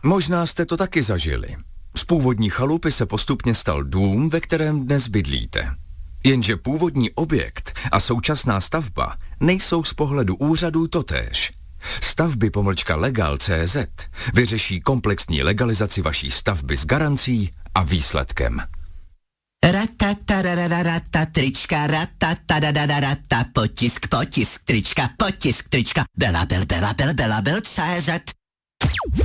Možná jste to taky zažili. Z původní chalupy se postupně stal dům, ve kterém dnes bydlíte. Jenže původní objekt a současná stavba nejsou z pohledu úřadů totéž. Stavby-legal.cz vyřeší komplexní legalizaci vaší stavby s garancí a výsledkem. Rata, trička, rata, potisk, trička, Bela, CZ.